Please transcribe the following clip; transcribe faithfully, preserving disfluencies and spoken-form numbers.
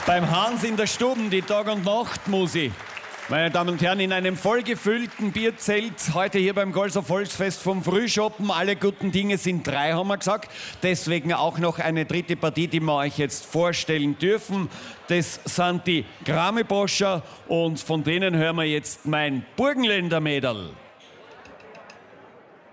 Beim Hans in der Stube, die Tag- und Nachtmusi. Meine Damen und Herren, in einem vollgefüllten Bierzelt, heute hier beim Golser Volksfest vom Frühschoppen. Alle guten Dinge sind drei, haben wir gesagt. Deswegen auch noch eine dritte Partie, die wir euch jetzt vorstellen dürfen. Das sind die Grammeboscher und von denen hören wir jetzt mein Burgenländer-Mäderl.